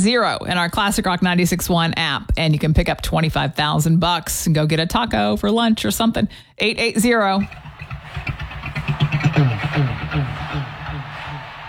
880 in our Classic Rock 96.1 app, and you can pick up $25,000 and go get a taco for lunch or something. 880